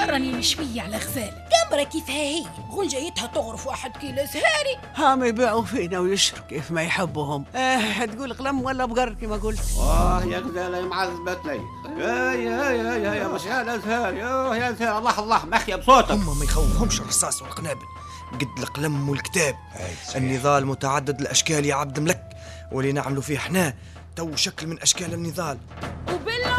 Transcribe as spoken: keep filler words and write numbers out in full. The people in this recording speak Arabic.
راني نشوية على غزالة قمرة كيفها هي غون جايتها تغرف واحد كيلو سهاري هم يبيعوا فينا ويشروا كيف ما يحبهم. اه تقول قلم ولا بقر كما قلت. واه يا غزالة معذبتني. يا يا يا يا يا مش يا زهار يا يا زهار الله الله مخيا بصوتك. هم ما يخوفهمش الرصاص والقنابل قد القلم والكتاب. النضال متعدد الأشكال يا عبد ملك، واللي نعملوا فيه احنا تو شكل من أشكال النضال.